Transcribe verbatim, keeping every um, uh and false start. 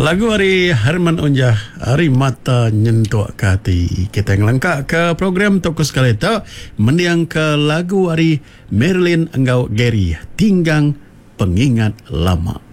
Lagu hari Herman Unjah, Hari Mata Nyentuh ke Hati. Kita yang langkah ke program Toko Sekalita, mendiang ke lagu hari Marilyn Enggau Gary, Tinggang Pengingat Lama.